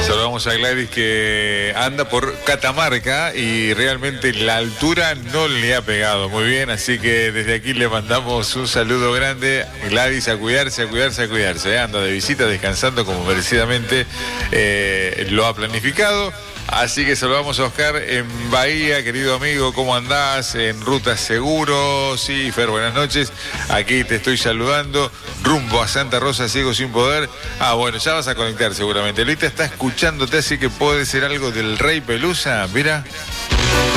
Saludamos a Gladys que anda por Catamarca y realmente la altura no le ha pegado muy bien, así que desde aquí le mandamos un saludo grande. Gladys, a cuidarse, a cuidarse, a cuidarse. Anda de visita, descansando como merecidamente lo ha planificado. Así que saludamos a Oscar en Bahía, querido amigo, ¿cómo andás? En Ruta Seguro, sí, Fer, buenas noches. Aquí te estoy saludando, rumbo a Santa Rosa, ciego sin poder. Ah, bueno, ya vas a conectar seguramente. Lita está escuchándote, así que puede ser algo del Rey Pelusa, mira.